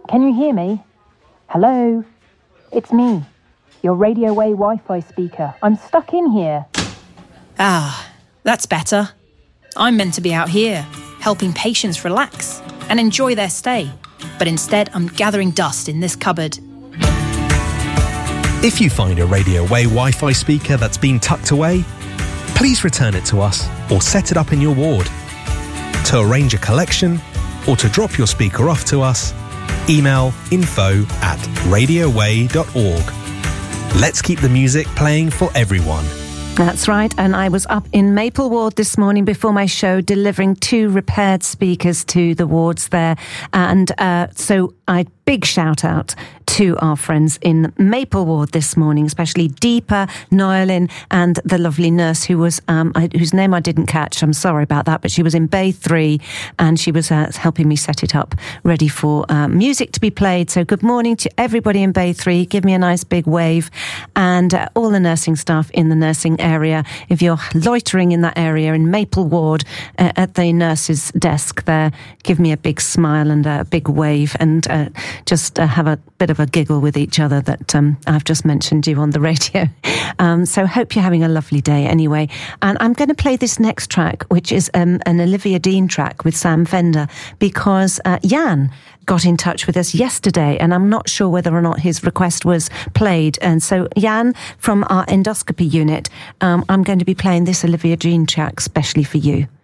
Can you hear me? Hello? It's me, your Radio Way Wi-Fi speaker. I'm stuck in here. Ah, that's better. I'm meant to be out here, helping patients relax and enjoy their stay. But instead, I'm gathering dust in this cupboard. If you find a Radio Way Wi-Fi speaker that's been tucked away, please return it to us or set it up in your ward. To arrange a collection or to drop your speaker off to us, email info@radioway.org. Let's keep the music playing for everyone. That's right, and I was up in Maple Ward this morning before my show delivering 2 repaired speakers to the wards there, and so big shout out to our friends in Maple Ward this morning, especially Deepa, Noelin, and the lovely nurse who was whose name I didn't catch. I'm sorry about that, but she was in Bay 3 and she was helping me set it up, ready for music to be played. So good morning to everybody in Bay 3. Give me a nice big wave, and all the nursing staff in the nursing area. If you're loitering in that area in Maple Ward at the nurse's desk there, give me a big smile and a big wave, and just have a bit of a giggle with each other that I've just mentioned you on the radio. So hope you're having a lovely day anyway. And I'm going to play this next track, which is an Olivia Dean track with Sam Fender, because Jan got in touch with us yesterday, and I'm not sure whether or not his request was played. And so Jan from our endoscopy unit, I'm going to be playing this Olivia Dean track specially for you.